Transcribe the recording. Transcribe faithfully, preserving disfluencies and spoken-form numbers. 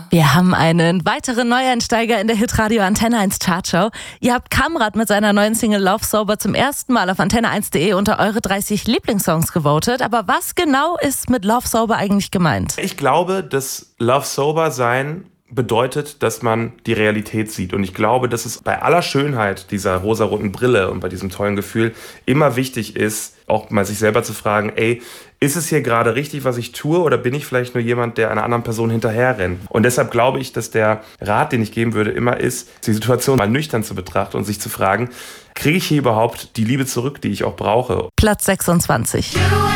Wir haben einen weiteren Neueinsteiger in der Hitradio Antenne eins Chartshow. Ihr habt Kamrat mit seiner neuen Single Love Sober zum ersten Mal auf antenne eins punkt de unter eure dreißig Lieblingssongs gewotet. Aber was genau ist mit Love Sober eigentlich gemeint? Ich glaube, dass Love Sober sein bedeutet, dass man die Realität sieht. Und ich glaube, dass es bei aller Schönheit dieser rosaroten Brille und bei diesem tollen Gefühl immer wichtig ist, auch mal sich selber zu fragen, ey, ist es hier gerade richtig, was ich tue, oder bin ich vielleicht nur jemand, der einer anderen Person hinterherrennt? Und deshalb glaube ich, dass der Rat, den ich geben würde, immer ist, die Situation mal nüchtern zu betrachten und sich zu fragen, kriege ich hier überhaupt die Liebe zurück, die ich auch brauche? Platz sechsundzwanzig.